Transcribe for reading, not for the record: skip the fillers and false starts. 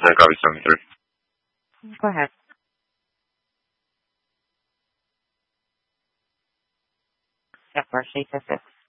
then copy 73. Go ahead. Yep, March 8 to 6.